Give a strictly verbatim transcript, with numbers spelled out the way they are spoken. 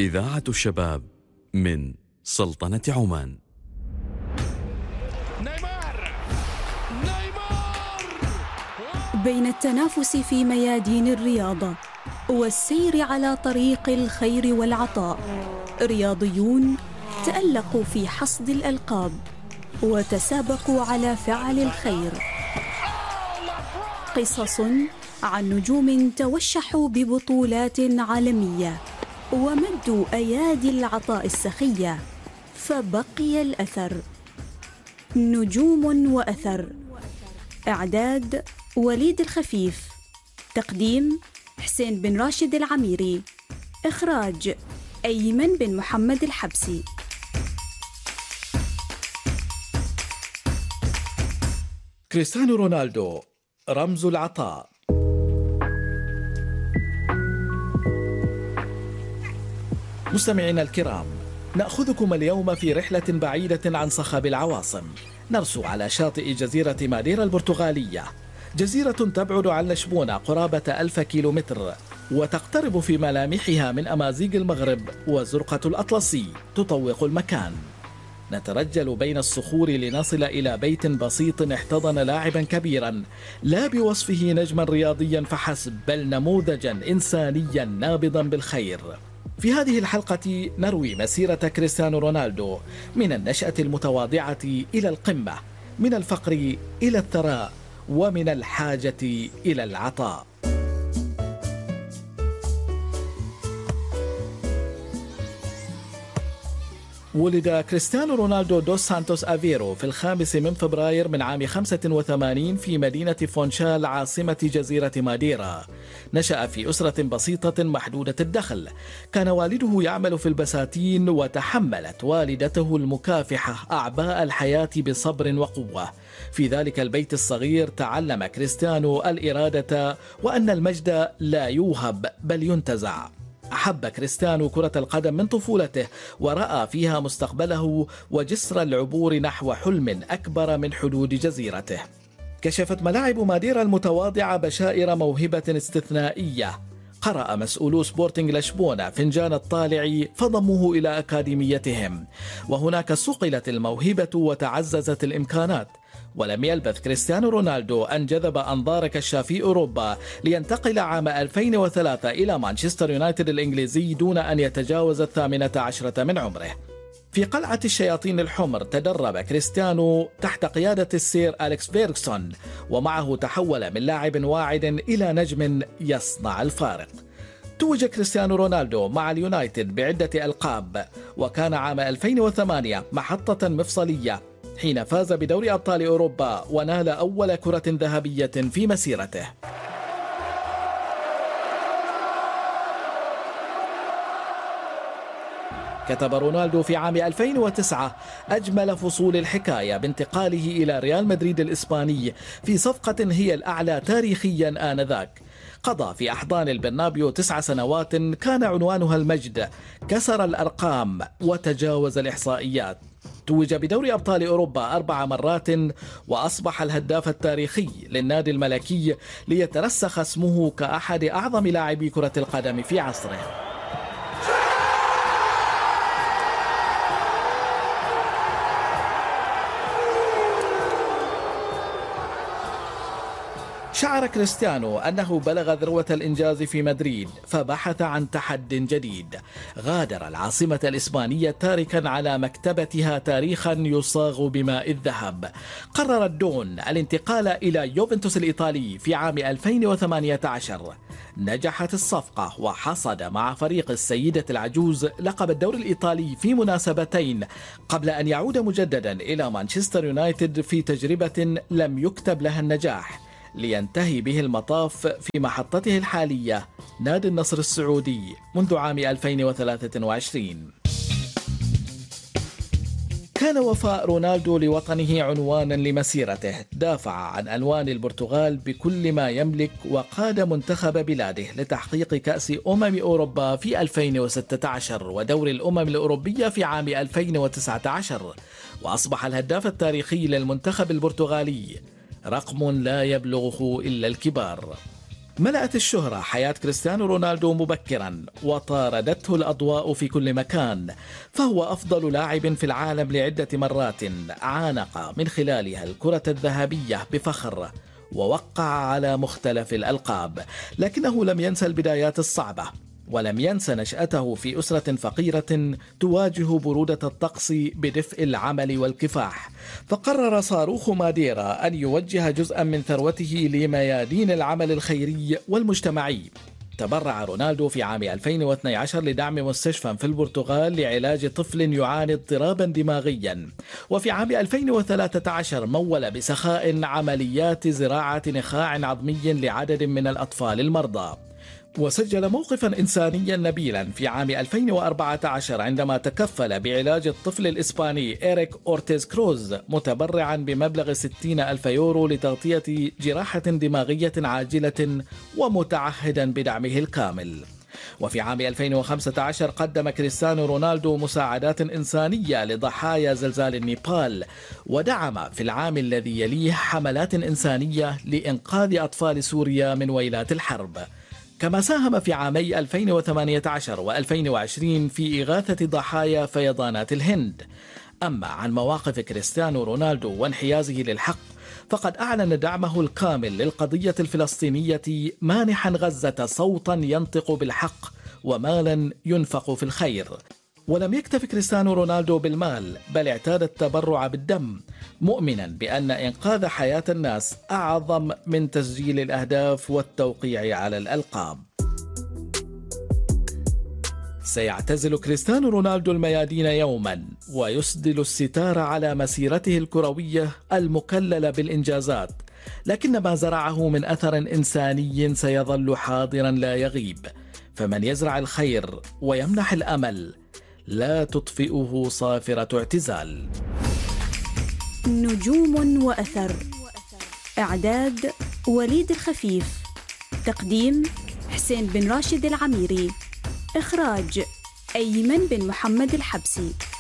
إذاعة الشباب من سلطنة عمان. نيمار نيمار بين التنافس في ميادين الرياضة والسير على طريق الخير والعطاء، رياضيون تألقوا في حصد الألقاب وتسابقوا على فعل الخير. قصص عن نجوم توشحوا ببطولات عالمية ومدوا أيادي العطاء السخية فبقي الأثر. نجوم وأثر. إعداد وليد الخفيف. تقديم حسين بن راشد العميري. إخراج أيمن بن محمد الحبسي. كريستيانو رونالدو رمز العطاء. مستمعينا الكرام، نأخذكم اليوم في رحلة بعيدة عن صخب العواصم، نرسو على شاطئ جزيرة ماديرا البرتغالية، جزيرة تبعد عن لشبونة قرابة ألف كيلومتر، وتقترب في ملامحها من أمازيغ المغرب وزرقة الأطلسي تطوق المكان. نترجل بين الصخور لنصل إلى بيت بسيط احتضن لاعبا كبيرا، لا بوصفه نجما رياضيا فحسب، بل نموذجا إنسانيا نابضا بالخير. في هذه الحلقة نروي مسيرة كريستيانو رونالدو من النشأة المتواضعة إلى القمة، من الفقر إلى الثراء، ومن الحاجة إلى العطاء. ولد كريستيانو رونالدو دوس سانتوس أفيرو في الخامس من فبراير من عام خمسة وثمانين في مدينة فونشال عاصمة جزيرة ماديرا. نشأ في أسرة بسيطة محدودة الدخل، كان والده يعمل في البساتين، وتحملت والدته المكافحة أعباء الحياة بصبر وقوة. في ذلك البيت الصغير تعلم كريستيانو الإرادة وأن المجد لا يوهب بل ينتزع. أحب كريستيانو كرة القدم من طفولته، ورأى فيها مستقبله وجسر العبور نحو حلم أكبر من حدود جزيرته. كشفت ملاعب ماديرا المتواضعة بشائر موهبة استثنائية. قرأ مسؤولو سبورتنج لشبونة فنجان الطالع فضموه إلى أكاديميتهم، وهناك صقلت الموهبة وتعززت الإمكانات. ولم يلبث كريستيانو رونالدو أن جذب أنظار كشافي أوروبا لينتقل عام ألفين وثلاثة إلى مانشستر يونايتد الإنجليزي دون أن يتجاوز الثامنة عشرة من عمره. في قلعة الشياطين الحمر تدرب كريستيانو تحت قيادة السير أليكس فيرغسون، ومعه تحول من لاعب واعد إلى نجم يصنع الفارق. توج كريستيانو رونالدو مع اليونايتد بعدة ألقاب، وكان عام ألفين وثمانية محطة مفصلية حين فاز بدوري أبطال أوروبا ونال أول كرة ذهبية في مسيرته. كتب رونالدو في عام ألفين وتسعة أجمل فصول الحكاية بانتقاله إلى ريال مدريد الإسباني في صفقة هي الأعلى تاريخيا آنذاك. قضى في أحضان البرنابيو تسع سنوات كان عنوانها المجد، كسر الأرقام وتجاوز الإحصائيات. توج بدوري أبطال أوروبا أربع مرات، وأصبح الهداف التاريخي للنادي الملكي، ليترسخ اسمه كأحد أعظم لاعبي كرة القدم في عصره. شعر كريستيانو أنه بلغ ذروة الإنجاز في مدريد، فبحث عن تحد جديد. غادر العاصمة الإسبانية تاركا على مكتبتها تاريخا يصاغ بماء الذهب. قرر الدون الانتقال إلى يوفنتوس الإيطالي في عام ألفين وثمانية عشر. نجحت الصفقة، وحصد مع فريق السيدة العجوز لقب الدوري الإيطالي في مناسبتين، قبل أن يعود مجددا إلى مانشستر يونايتد في تجربة لم يكتب لها النجاح، لينتهي به المطاف في محطته الحالية نادي النصر السعودي منذ عام ألفين وثلاثة وعشرين. كان وفاء رونالدو لوطنه عنوانا لمسيرته، دافع عن ألوان البرتغال بكل ما يملك، وقاد منتخب بلاده لتحقيق كأس أمم أوروبا في ألفين وستة عشر ودور الأمم الأوروبية في عام ألفين وتسعة عشر، وأصبح الهداف التاريخي للمنتخب البرتغالي، رقم لا يبلغه إلا الكبار. ملأت الشهرة حياة كريستيانو رونالدو مبكرا وطاردته الأضواء في كل مكان، فهو أفضل لاعب في العالم لعدة مرات عانق من خلالها الكرة الذهبية بفخر، ووقع على مختلف الألقاب، لكنه لم ينسى البدايات الصعبة، ولم ينسى نشأته في أسرة فقيرة تواجه برودة الطقس بدفء العمل والكفاح، فقرر صاروخ ماديرا أن يوجه جزءا من ثروته لميادين العمل الخيري والمجتمعي. تبرع رونالدو في عام ألفين واثني عشر لدعم مستشفى في البرتغال لعلاج طفل يعاني اضطرابا دماغيا، وفي عام ألفين وثلاثة عشر مول بسخاء عمليات زراعة نخاع عظمي لعدد من الأطفال المرضى. وسجل موقفا إنسانيا نبيلا في عام ألفين وأربعة عشر عندما تكفل بعلاج الطفل الإسباني إيريك أورتيز كروز، متبرعا بمبلغ ستين ألف يورو لتغطية جراحة دماغية عاجلة ومتعهدا بدعمه الكامل. وفي عام ألفين وخمسة عشر قدم كريستيانو رونالدو مساعدات إنسانية لضحايا زلزال النيبال، ودعم في العام الذي يليه حملات إنسانية لإنقاذ أطفال سوريا من ويلات الحرب. كما ساهم في عامي ألفين وثمانية عشر وألفين وعشرين في إغاثة ضحايا فيضانات الهند. أما عن مواقف كريستيانو رونالدو وانحيازه للحق، فقد أعلن دعمه الكامل للقضية الفلسطينية، مانحا غزة صوتا ينطق بالحق ومالا ينفق في الخير. ولم يكتف كريستيانو رونالدو بالمال، بل اعتاد التبرع بالدم، مؤمنا بأن إنقاذ حياة الناس أعظم من تسجيل الأهداف والتوقيع على الألقاب. سيعتزل كريستيانو رونالدو الميادين يوما، ويسدل الستار على مسيرته الكروية المكللة بالإنجازات، لكن ما زرعه من أثر إنساني سيظل حاضرا لا يغيب، فمن يزرع الخير ويمنح الأمل لا تطفئه صافرة اعتزال. نجوم وأثر، إعداد وليد الخفيف، تقديم حسين بن راشد العميري، إخراج أيمن بن محمد الحبسي.